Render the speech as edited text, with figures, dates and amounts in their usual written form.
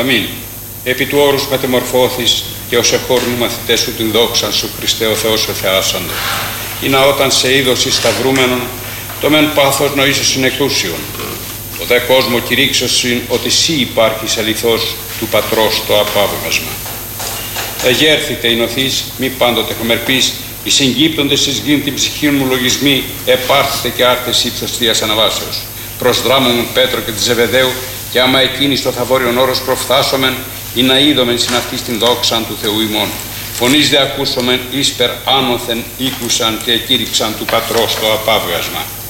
Αμήν. Επί του όρους μετεμορφώθης και ως εχόρνου μαθητές σου την δόξαν σου, Χριστέ ο Θεός ο Θεάσαντο. Ή να όταν σε είδος εις σταυρούμενον, το μεν πάθος νοήσος είναι εκούσιον. Το δε κόσμο κηρύξος είναι ότι σύ υπάρχεις αληθώς του Πατρός το απάβγασμα. Εγέρθητε οι νοθείς, μη πάντοτε χομερπείς, οι συγκύπτοντες εις γην την ψυχή μου λογισμοί, επάρθητε και άρτες ύψος Θείας Αναβάσεως. Προς δράμμον Πέτρο και της Ζεβεδαίου, και άμα εκείνη στο θαβόριον όρος προφθάσομεν, ή να είδομεν συν αυτής την δόξαν του Θεού ημών. Φωνής δε ακούσομεν, ίσπερ άνωθεν ήκουσαν και εκήρυξαν του Πατρός το απάβγασμα.